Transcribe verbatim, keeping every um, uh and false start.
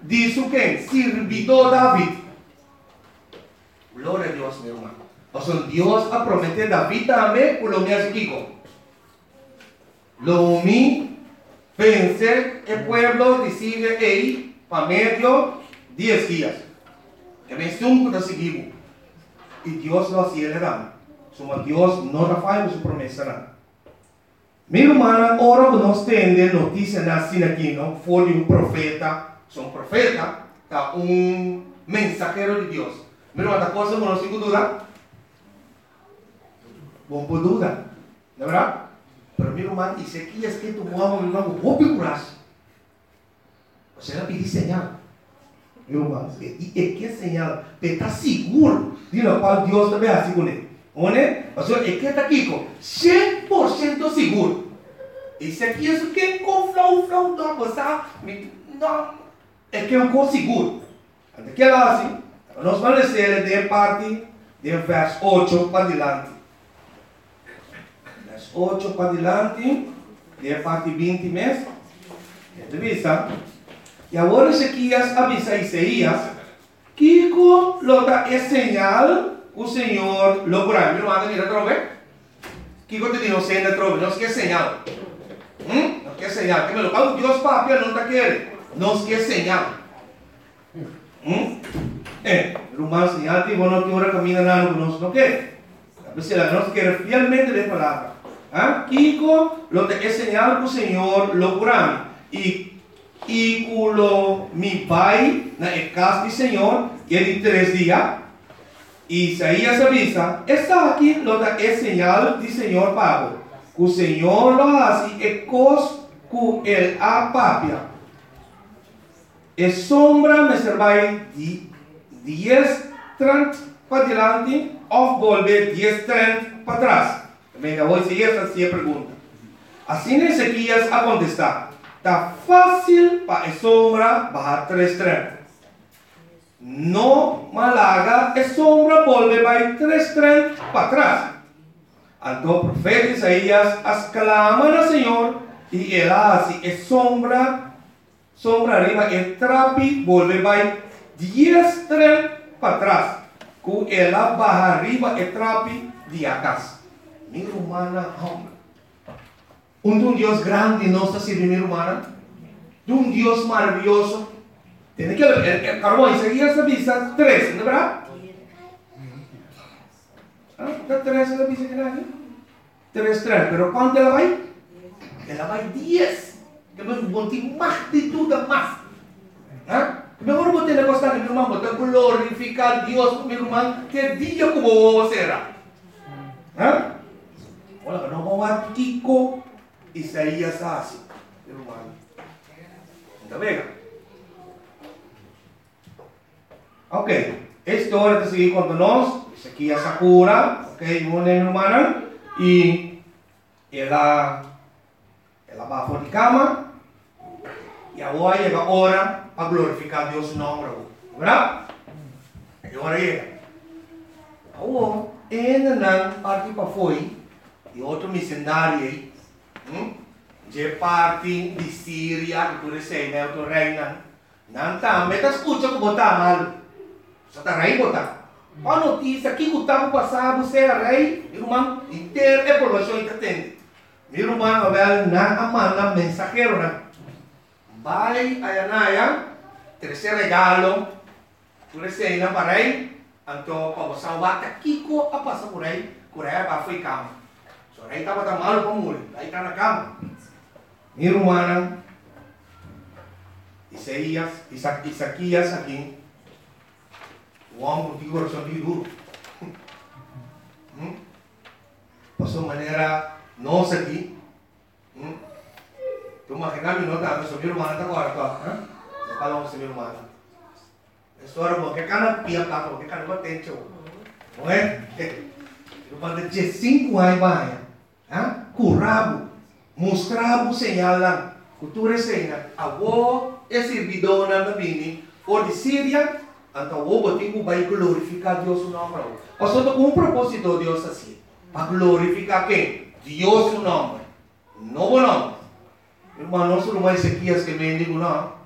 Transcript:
diz o quem? Servidor David. Glória a Deus, meu irmão. O sea, Dios ha prometido a David também, por lo menos Kiko. Lo mi pensé el pueblo decide ahí para medio diez días. Que me cinco de seguido. Y Dios lo hacía le dan. Suma Dios no falla su promesa. ¿No? Mi hermana, ahora nos tiene noticia así aquí, ¿no? Fue de un profeta, son profeta, un mensajero de Dios. Mi hermana, cosa que no se duda. Bom por duda, ¿no verdad? Pero mi hermano, y se quiere que tu mamá me diga, vos picuras. O sea, la pedí señal. Mi hermano, y es que señal, pero está seguro de lo cual Dios te ve así con él. O sea, es que está aquí, cem por ciento seguro. Y se quiere que con flow, flow, no, pues, no, es que es un seguro. Antes que ela assim, nós vamos ler de parte de verso oito para adelante. oito para adelante, de parte vinte mesmo. Entrevista. E agora Ezequias avisa Isaías que com lota é señal o Senhor lo curará. Meu irmão, mira trove. Que quando te digo señal trove, não quer señal. Hum? Não quer señal. Que me lo pago Deus papel não está querendo. Não quer señal. Hum? Eh, meu irmão, señal que não que ora camina lá no conosco, não quer. A veces la nos quer fielmente de palavra. ¿Ah? Kiko lo te señal que o Senhor lo curame. E e culo mi pai na casa do Senhor que é de três dias. Isaías avisa, está aqui lo te señal do Senhor Pablo. Que o Senhor lo hace e cos que el apapia. E sombra me servai de diez trinta para diante ou volver diez trinta para trás. Venga, hoy si esta sí pregunta. Assim Ezequias a contestar. Está fácil para a sombra bajar tres trinta. No malaga, a sombra volve vai tres trinta para trás. Então o profeta Isaías as clama ao Senhor e ele assim, a sombra, sombra arriba, e trapi volve vai diez trinta para trás. Que ela baja arriba e trapi de atrás. Mi hermana, un, un Dios grande no está sirviendo, mi hermana. De un Dios maravilloso. Tiene que ver, el, el carbón Isaías avisa tres, ¿no verdad? ¿Ah? ¿Está tres en la visa que nadie? Tres, tres, pero ¿cuánto ela vai? Ela vai diez. Que me botar más de tudo, más. ¿Ah? Que mejor botar na costa, mi irmão, botar glorificar Dios, mi irmão, que dia como será. ¿Ah? Olha, não vamos a Kiko Isaías assim, meu irmão. Está bem? Ok, esta hora de seguir com nós, Ezequias Sakura, ok, uma irmã, e ela, ela vai fora de cama, e agora chega a hora para glorificar Deus em nome, verdade? E agora chega. Agora, ainda não parte para foi. E outro missionário aí, hum? de parte de Síria, que tu recebe, né, outro reina, não está, mas está escutando que botar mal, só está rei botar. A notícia que o tempo passado você era rei, irmão, inteira é informação que tem. Meu irmão, velho, não manda mensageiro, né? Vai a Anaya, terceiro regalo, tu recebe na para rei, então para você salvar, Kiko a passar por aí, por aí para ficar. Aí estava tão malo como ele, aí está na cama. Minha irmã, Isaías, Isaquias aqui, o homem que coração de duro. Hum? Passou maneira nossa aqui. Hum? Tu imaginas não tá, mas minha irmã está agora, tá? Não fala com minha irmã. A história boa, que cada pia cá, que cada batente, não é? Irmã de cinco anos vai. Ah, curabo, mostrava o señal lá, cultura señal, avó é servidor na bini, ou de Síria, então o botigo vai glorificar Deus o nome. Ou seja, com um propósito Deus assim, para glorificar quem? Deus o nome, novo nome. Irmão, não sou mais Ezequias que me digo não.